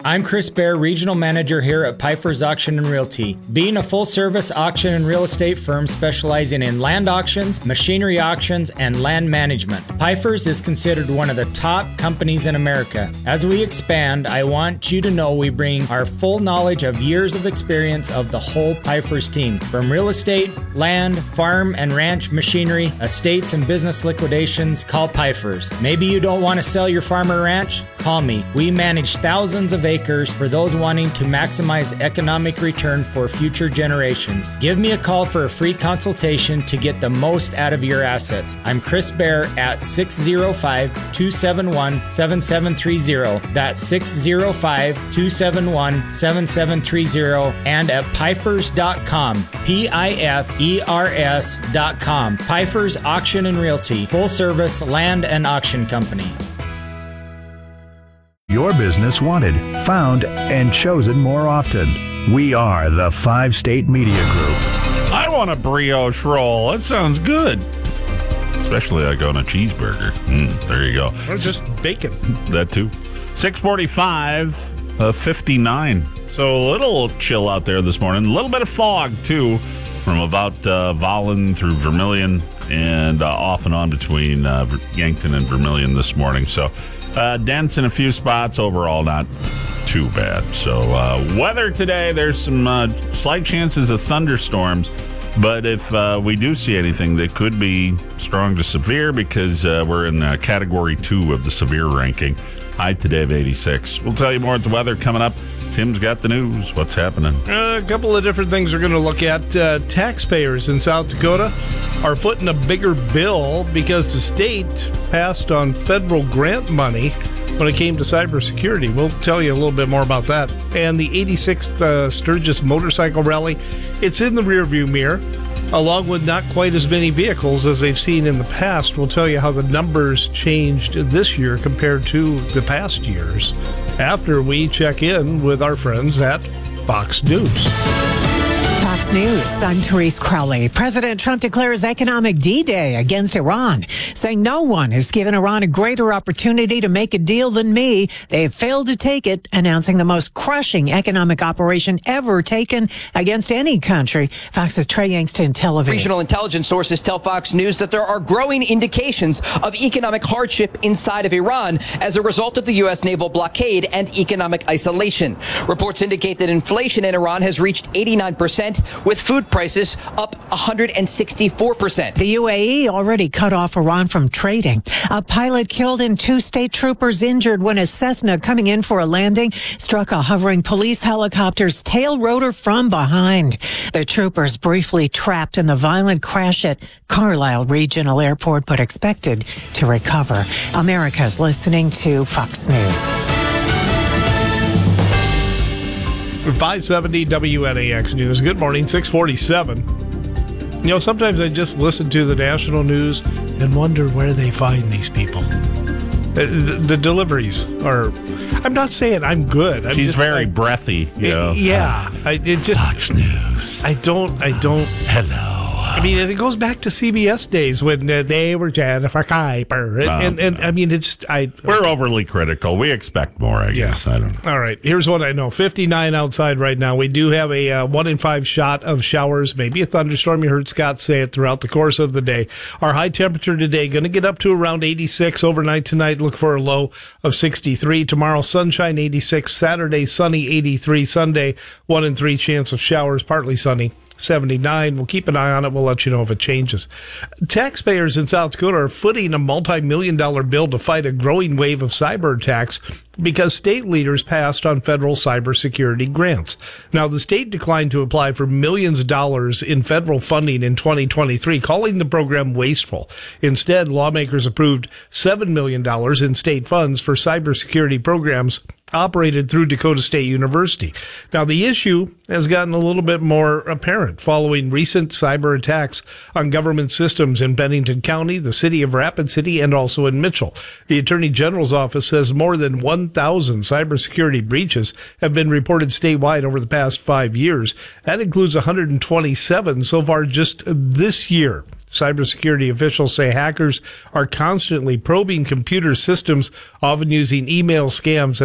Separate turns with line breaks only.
I'm Chris Bear, Regional Manager here at Pfeiffer's Auction and Realty. Being a full-service auction and real estate firm specializing in land auctions, machinery auctions, and land management, Pfeiffer's is considered one of the top companies in America. As we expand, I want you to know we bring our full knowledge of years of experience of the whole Pfeiffer's team. From real estate, land, farm and ranch machinery, estates and business liquidations, call Pfeiffer's. Maybe you don't want to sell your farm or ranch? Call me. We manage thousands of acres for those wanting to maximize economic return for future generations. Give me a call for a free consultation to get the most out of your assets. I'm Chris Bear at 605-271-7730. That's 605-271-7730 and at Pfeifers.com. Pifers.com. Pfeiffer's Auction and Realty. Full service land and auction company.
Your business wanted, found, and chosen more often. We are the 5-State Media Group.
I want a brioche roll. That sounds good. Especially like on a cheeseburger. There you go.
Or just bacon.
That too. 6:45, 59. So a little chill out there this morning. A little bit of fog too, from about Vollen through Vermilion and off and on between Yankton and Vermilion this morning. So dense in a few spots. Overall, not too bad. So weather today, there's some slight chances of thunderstorms. But if we do see anything, that could be strong to severe because we're in Category 2 of the severe ranking. High today of 86. We'll tell you more at the weather coming up. Tim's got the news. What's happening?
A couple of different things we're going to look at. Taxpayers in South Dakota are footing a bigger bill because the state passed on federal grant money when it came to cybersecurity. We'll tell you a little bit more about that. And the 86th Sturgis Motorcycle Rally, it's in the rearview mirror, along with not quite as many vehicles as they've seen in the past. We'll tell you how the numbers changed this year compared to the past years after we check in with our friends at Fox News.
Fox News, I'm Therese Crowley. President Trump declares economic D-Day against Iran, saying no one has given Iran a greater opportunity to make a deal than me. They have failed to take it, announcing the most crushing economic operation ever taken against any country. Fox's Trey Yangston, Tel Aviv.
Regional intelligence sources tell Fox News that there are growing indications of economic hardship inside of Iran as a result of the U.S. naval blockade and economic isolation. Reports indicate that inflation in Iran has reached 89%. With food prices up 164%.
The UAE already cut off Iran from trading. A pilot killed and 2 state troopers injured when a Cessna coming in for a landing struck a hovering police helicopter's tail rotor from behind. The troopers briefly trapped in the violent crash at Carlisle Regional Airport, but expected to recover. America's listening to Fox News.
570 WNAX News. Good morning, 647. You know, sometimes I just listen to the national news and wonder where they find these people. The deliveries are... I'm not saying I'm good.
She's very breathy. You know.
Yeah.
Fox News.
I don't...
Hello.
I mean, and it goes back to CBS days when they were Jennifer Kuiper. And I mean, it's just...
We're overly critical. We expect more, I guess. I don't know.
All right. Here's what I know. 59 outside right now. We do have a 1 in 5 shot of showers, maybe a thunderstorm. You heard Scott say it throughout the course of the day. Our high temperature today going to get up to around 86 overnight tonight. Look for a low of 63. Tomorrow, sunshine 86. Saturday, sunny 83. Sunday, 1 in 3 chance of showers, partly sunny. 79. We'll keep an eye on it. We'll let you know if it changes. Taxpayers in South Dakota are footing a multi-million-dollar bill to fight a growing wave of cyber attacks because state leaders passed on federal cybersecurity grants. Now, the state declined to apply for millions of dollars in federal funding in 2023, calling the program wasteful. Instead, lawmakers approved $7 million in state funds for cybersecurity programs operated through Dakota State University. Now, the issue has gotten a little bit more apparent following recent cyber attacks on government systems in Bennington County, the city of Rapid City, and also in Mitchell. The Attorney General's office says more than 1,000 cybersecurity breaches have been reported statewide over the past 5 years. That includes 127 so far just this year. Cybersecurity officials say hackers are constantly probing computer systems, often using email scams